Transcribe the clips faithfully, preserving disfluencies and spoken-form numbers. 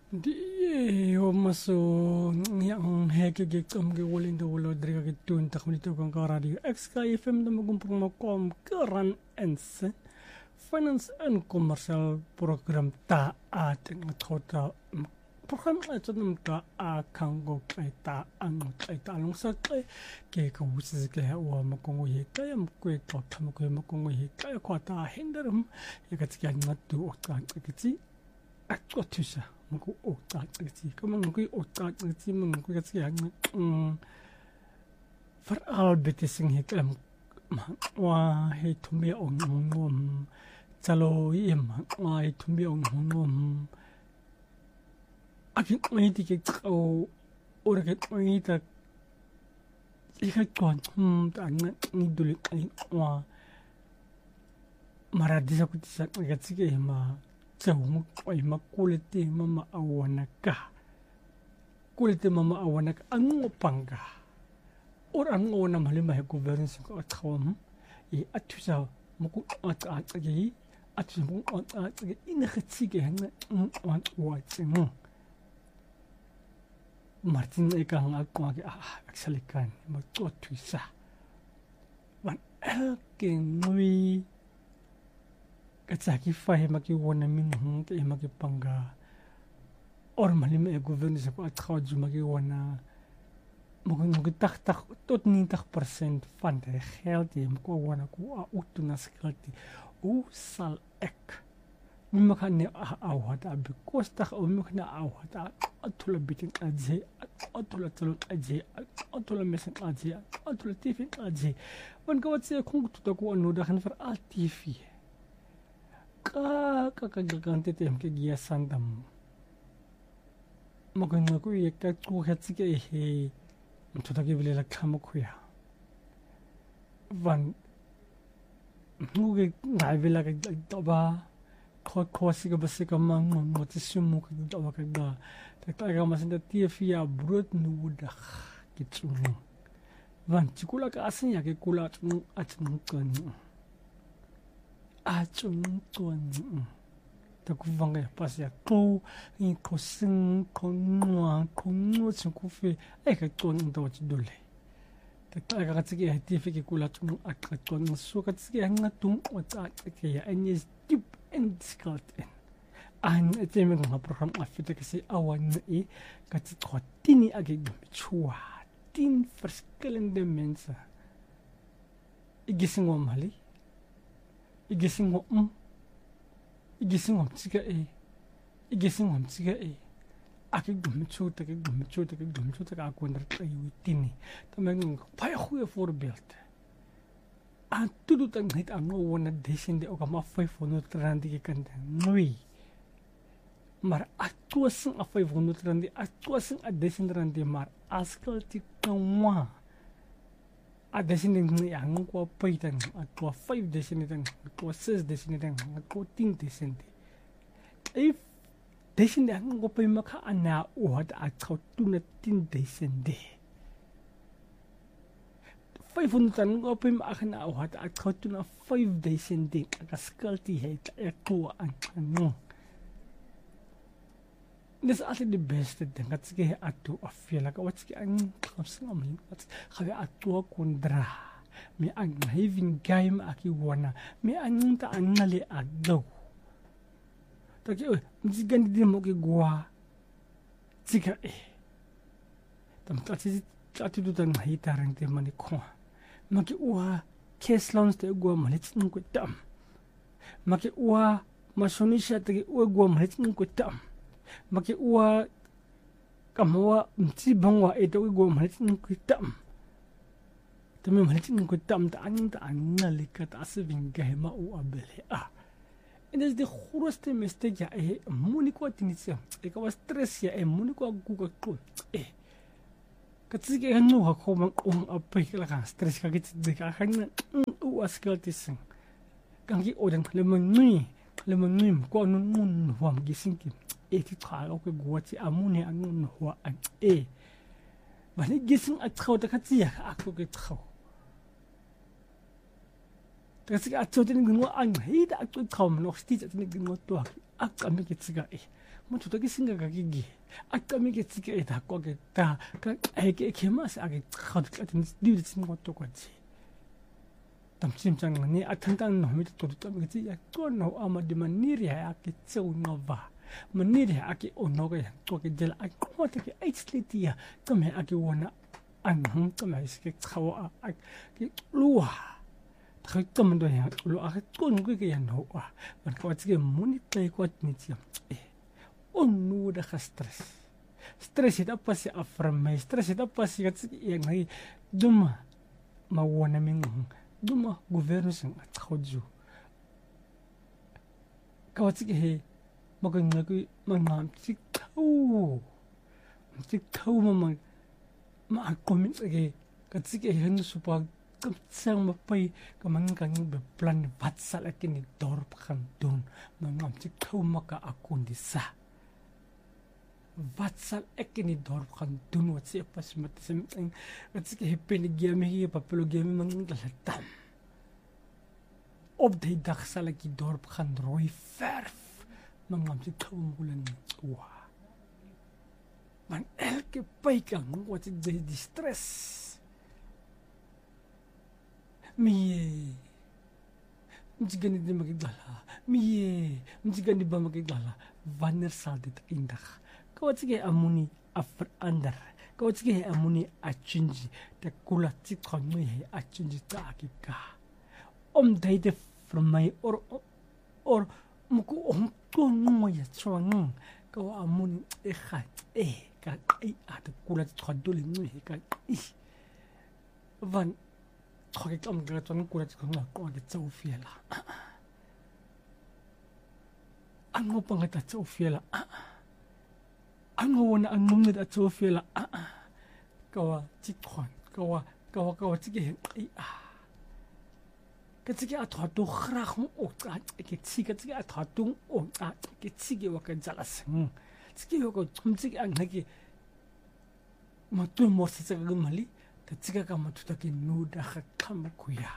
Di yo maso yang heke ge kom ge wolin do wolo driga ge tun tak minito kon ka radio X K F M da magum promo kom keran ens finance and commercial program ta at ngota program at num ta a kango kai ta ang kai ta long sa kai ke ko wusi ke wa ma ko ye kai am ko to tam ko ma ko ye kai ko ta hinderum ye ka tsi ngat tu o ka ki at ko tusa mko okta tsi kama mko okta tsi mko ka tsi yang um far al betising he kalam wa he tumbi on ngom chalo yem wa he tumbi on ngom akin mai ti ke o ora ke mai ta ikha kon um ta ni dul ai wa mara disa ku tsa ka tsi ke ma Tau oi makulete mama awanaka. Kulete mama awanaka ango panga. Or ango na malima he governance ko atawam. E atusa muku at at agi atusa muku at at agi inakhitsige hanga on watching. Martin eka hanga ko agi ah aksalikan mo to tuisa. Wan elking nui Katsaki fahe maki wana minhung ke maki panga or malima e governance ko atkhao ju maki wana mogen mogen tak tak tot nintig percent van de geld die mko wana ko a utuna skelti u sal ek mimaka ne au hata because tak o mimaka na au hata atula bitin aje atula tulu aje atula mesen aje atula tifin aje wan ka watse kung tutako anu da kan ver al tv ka kakagagante tem ke gia sandam maganda ko ye ka ko hatsike he mtotake vile la kama kuya van nuge ngai vela ka doba ko ko siga basika mang mo tsumu ka doba ka da ta ka masinda tifia brut nuda kitsumu van chikula ka asinya ke kula tsu atsu kan Achung tuan ta ku vanga pas ya ko ni ko sing ko noa ko no chu ku fe e ka tuan do chi dole ta ta ka tsi ke ti fe ke kula tu a ka tuan so ka tsi ke nga tum o ta ke ya en is deep and difficult an te me nga program a fe ke se awan e ka tsi ko tini a ge chua tin verschillende mense igising wa mali igising wa um igising wa tsiga e igising wa tsiga e aki gumchu ta ke gumchu ta ke gumchu ta ka ko ndar tai tini ta me ng pa goeie voorbeeld a tudu ta net a no wona desin de o ka ma vijfhonderd rand ke kan noi maar a tuasin a vijfhonderd rand a tuasin a desin rand maar askal ti kanwa a desin ni ang ko paitan at ko five desin tang ko six desin tang ko ten desin if desin ang ko pay maka ana o at ko tuna ten desin de five hundred ang ko pay maka na o at ko tuna five desin de ka skalti he ko ang ano this is the best thing at sige atu afela ka what's ang kapsang amin at kaya atu kundra mi ang having game aki wana mi ang ta anali agdo taki o mzigan di mo ke gwa tika e tam ta ti atu du tan hitarang te mani ko maki uwa keslons te gwa malit ng ko tam maki uwa masonisha te gwa malit ng ko tam maki uwa kamwa mti bangwa eto go malit ng kitam tami malit ng kitam ta aning ta analika ta asiving gahema u abele ah and is the khureste mistake ya e muni ko tinitsa e ka stress ya e muni ko ku ka ko e ka tsike hanu ha ko mang ong apai ka ka stress ka git de ka kan u askaltising kangi odan lemon lemon ko nun nun wam gisinki e ti tra o ke gwati amune anun ho an e bani gising a tro ta khatia a ko ke tro ta si a tso tin ngwa an he da tso tro no sti ta tin ngwa to aqame ke tsika e motho ta ke singa ka ke ge aqame ke tsika e da kwa ke ta ka e ke ke mas a ke khad ka tin di di sin ko to ko ji tam sim chang ni athantan no mi to to ke ji ya to no ama di maniri ya ke tseu no va maniri ya ke ono ke to ke jela a ko ta ke ai sliti ya to me a ke wona an hum to me ke tsawa a ke luwa ta to me do ya lu a to no ke ya no wa ban ko ti ke muni play ko ni ti e onu da stress stress ita pasi aframe stress ita pasi ka ti ya ngai duma ma wona ming duma governo sing atkhaju kawatsi he magang nagi mangam tik thau tik thau ma ma comment ge katsi ke hen supa kamsang mapai kamang kang be plan vatsal akini dor khan don mangam tik thau maka akun disa vatsal akini dor khan don watsi pas mat sem katsi ke pen game hi papelo game mang latam op de dag sal ek die dorp gaan rooi verf mangam tik thau mulan wa man elke paika wat ik de die stress mi mjigani de magidala mi mjigani ba magidala wanneer sal dit eindig kawatsige amuni afverander kawatsige amuni achinji de kula tik khanu he achinji ta akika om deide from my or or muku om to no ya chwang ka amuni e khat e ka ai at kula thodul ni ka i van thoke kam ga ton kula tkhang ko de tsau fiela ango panga ta tsau fiela ango wona angum ne ta tsau fiela ka wa chikhon ka wa ka wa ka wa tsige ai a Katsiki atatu khrahung o ta ke tsika tsiki atatu o ta ke tsiki wa ka jalasang tsiki ho ko tsiki ang nagi matu morsa tsaka mali ta tsika ka matu ta ke nuda kha kham kuya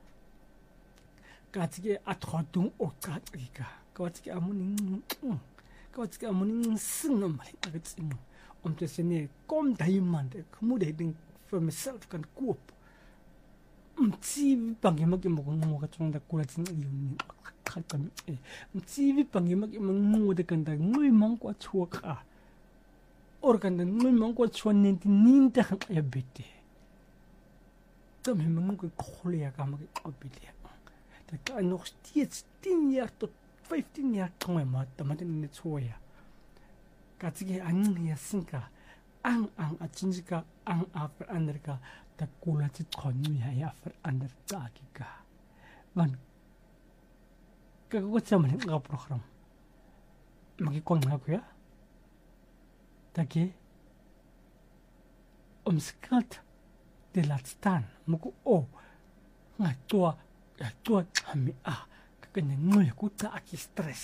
ka tsiki atatu o ta ka ka tsiki amuni ka tsiki amuni sing mali ta tsing om te sene kom diamond kumude ding for myself kan kuop mtsivi pangi maki mo ka chonda kula tin yuni khatam e mtsivi pangi maki mo de kanda ngui mang kwa chua kha or kanda ngui mang kwa chua nin tin nin ta kha ya bete tam he mang ko khole ya ka maki abile ta ka nog steeds tien jaar tot vijftien jaar kong ma ta ma tin ne chua ya ka tsige an ya sinka ang ang achinjika ang after anderka ta kula ti khonu ya ya fer ander ta ki ka van ka ko cham ni ga program magi kon na ko ya ta ki om skat de latstan muko o nga tua ya tua ami a ka kanya ngoy ku ta ki stress.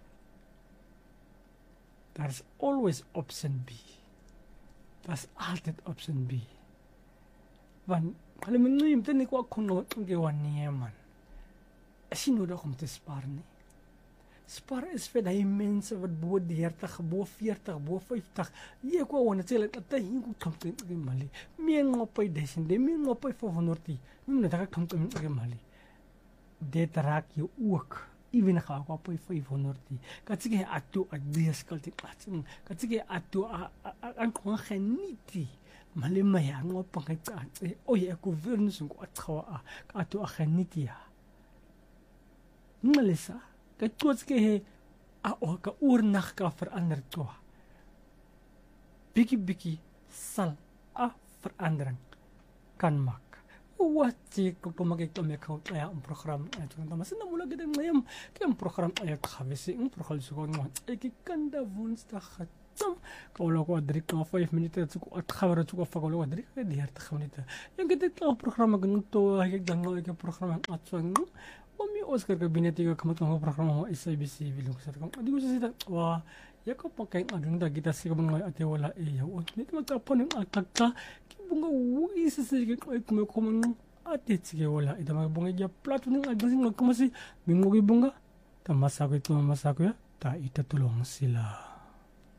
There's always option B. That's altijd option B. Want kalau menurut itu ni ko kono ngewan niya man. Sino da kom te sparen. Spar is vir daai mense wat bo dertig, bo veertig, bo vyftig. Jy ko wona sê dat hy hingo kom te mali. Mien ngopai desende, mien ngopai vyfhonderd. Mien net ek kom te mali. Dit raak jou ook. Even ga ko op vyfhonderd. Katsige atu adeskal te klatsing. Katsige atu aan kon geniet. Mali maya ngopang ka oye ko vernus ko atwa ka atu geniet ya. Ngalisa ka totske he a o ka oornag ka verander toe. Bietjie bietjie sal a verandering kan maak. Wat jy ko pomagay to me ka kaya ang program ay tong tama sa namula gid ngayam kaya ang program ay khabisi ang program suko ngo ay kanda woensdag tam ko lo ko drie ka five minutes ko at khabara ko fa ko lo drie ka dier ta minutes yung gid ta program ng to ay gid ngo ay program at so Omi Oscar ka binati ka kamat ng program ng S A B C bilog sa kang adi ko sa sita wa yako pa kay adung da kita sa mga ate wala e yaw nito magtapon ng akaka kibunga wi sa sa kay kumo kumo ate sige wala ida magbunga ya plato ng adung ng kumasi bingo bunga tamasa ko ito masako ya ta itatulong sila.